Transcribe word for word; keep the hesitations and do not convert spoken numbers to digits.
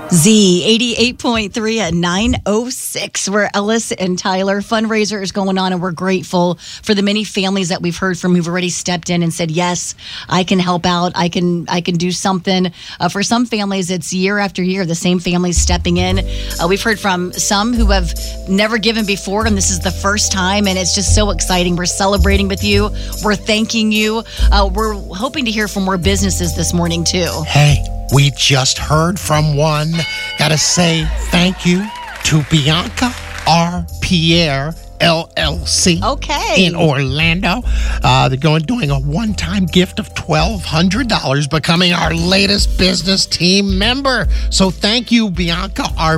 Z eighty-eight point three at nine oh six, where Ellis and Tyler fundraiser is going on, and we're grateful for the many families that we've heard from who've already stepped in and said, yes, I can help out. I can I can do something. Uh, for some families, it's year after year, the same families stepping in. Uh, we've heard from some who have never given before, and this is the first time, and it's just so exciting. We're celebrating with you. We're thanking you. Uh, we're hoping to hear from more businesses this morning, too. Hey, we just heard from one. Gotta say thank you to Bianca R. Pierre, L L C. Okay. In Orlando. Uh, they're going doing a one-time gift of twelve hundred dollars, becoming our latest business team member. So thank you, Bianca R.